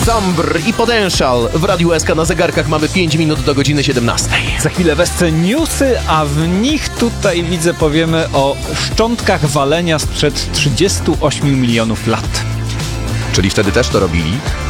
Zambr i Potential w Radiu SK. Na zegarkach mamy 5 minut do godziny 17. Za chwilę Wesce newsy, a w nich tutaj widzę powiemy o szczątkach walenia sprzed 38 milionów lat. Czyli wtedy też to robili?